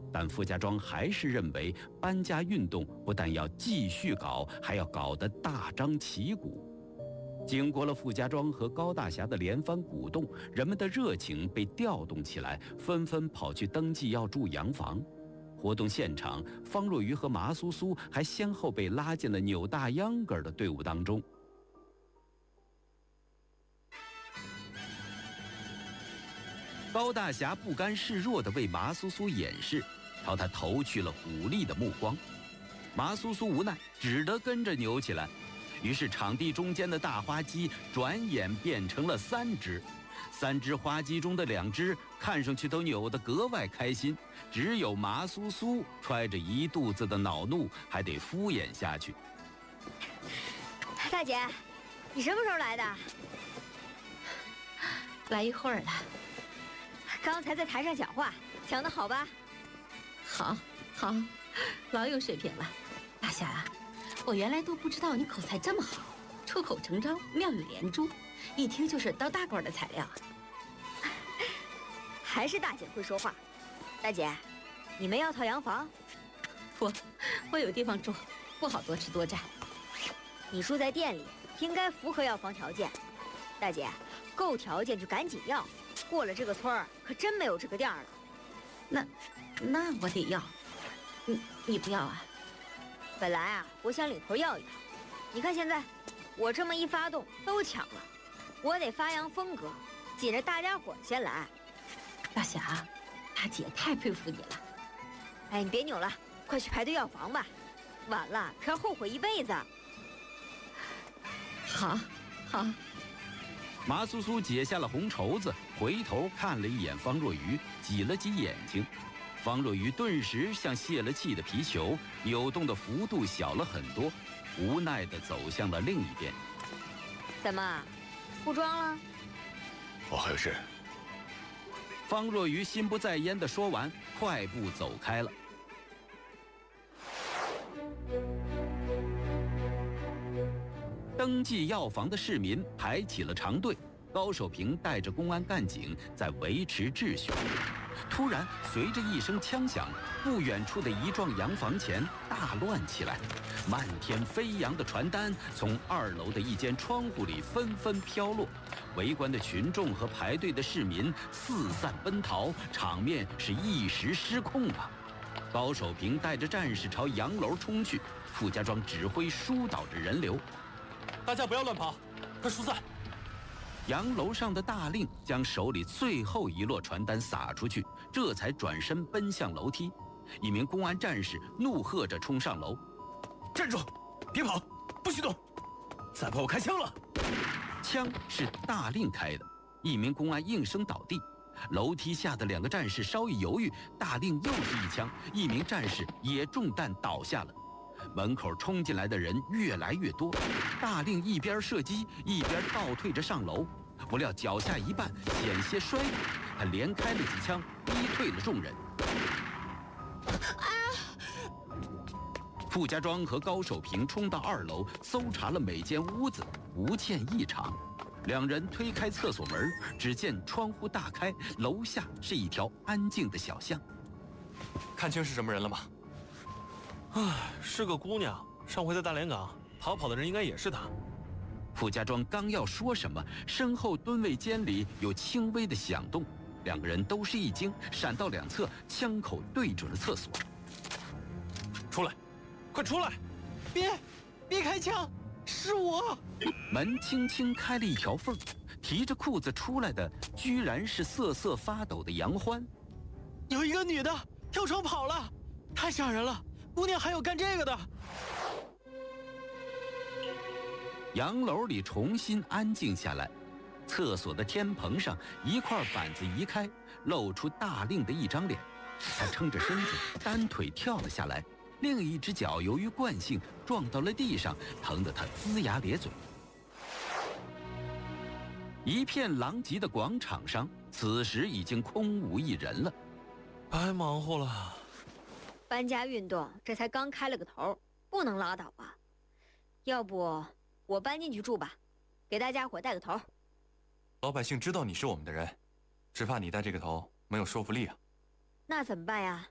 但傅家庄还是认为搬家运动不但要继续搞，还要搞得大张旗鼓。经过了傅家庄和高大侠的连番鼓动，人们的热情被调动起来，纷纷跑去登记要住洋房。活动现场，方若愚和麻苏苏还先后被拉进了扭大秧歌的队伍当中。高大侠不甘示弱地为麻苏苏掩饰，朝他投去了鼓励的目光。麻苏苏无奈，只得跟着扭起来。于是场地中间的大花鸡转眼变成了3只，3只花鸡中的2只看上去都扭得格外开心，只有麻苏苏揣着一肚子的恼怒，还得敷衍下去。 大姐，你什么时候来的？ 来一会儿了。 刚才在台上讲话，讲得好吧？ 好，老有水平了。大侠啊，我原来都不知道你口才这么好，出口成章，妙语连珠，一听就是当大官的材料。 还是大姐会说话。大姐，你们要套洋房？ 我有地方住，不好多吃多占。 你住在店里，应该符合要房条件。大姐，够条件就赶紧要，过了这个村儿，可真没有这个店了。 那我得要。你不要啊？ 本来啊，我想领头要一套。你看现在，我这么一发动，都抢了。我得发扬风格，紧着大家伙先来。 大侠，大姐太佩服你了。 哎，你别扭了，快去排队要房吧，晚了可要后悔一辈子。 好。 麻苏苏解下了红绸子，回头看了一眼方若愚，挤了挤眼睛。方若愚顿时像泄了气的皮球，扭动的幅度小了很多，无奈地走向了另一边。 怎么，不装了？ 我还有事。 方若愚心不在焉地说完，快步走开了。登记要房的市民排起了长队，高守平带着公安干警在维持秩序。突然，随着一声枪响，不远处的一幢洋房前大乱起来，漫天飞扬的传单从2楼的一间窗户里纷纷飘落，围观的群众和排队的市民四散奔逃，场面是一时失控啊！高守平带着战士朝洋楼冲去，傅家庄指挥疏导着人流。 大家不要乱跑，快疏散！ 洋楼上的大令将手里最后一摞传单撒出去，这才转身奔向楼梯。一名公安战士怒喝着冲上楼：“ 站住！别跑，不许动！再跑我开枪了！” 枪是大令开的，一名公安应声倒地。楼梯下的2个战士稍一犹豫，大令又是一枪，一名战士也中弹倒下了。门口冲进来的人越来越多，大令一边射击一边倒退着上楼，不料脚下一绊，险些摔倒，他连开了几枪，逼退了众人。傅家庄和高守平冲到2楼，搜查了每间屋子，无见异常。2人推开厕所门，只见窗户大开，楼下是一条安静的小巷。 看清是什么人了吗？是个姑娘，上回在大连港逃跑的人应该也是她。 傅家庄刚要说什么，身后蹲位间里有轻微的响动，2个人都是一惊，闪到2侧，枪口对准了厕所。 出来，快出来！ 别开枪，是我！ 门轻轻开了一条缝，提着裤子出来的居然是瑟瑟发抖的杨欢。 有一个女的跳窗跑了，太吓人了！姑娘还有干这个的。 洋楼里重新安静下来，厕所的天棚上一块板子移开，露出大令的一张脸。他撑着身子，单腿跳了下来，另一只脚由于惯性撞到了地上，疼得他龇牙咧嘴。一片狼藉的广场上，此时已经空无一人了。 白忙活了。 搬家运动这才刚开了个头，不能拉倒啊！要不我搬进去住吧，给大家伙带个头。 老百姓知道你是我们的人，只怕你带这个头没有说服力啊。 那怎么办呀？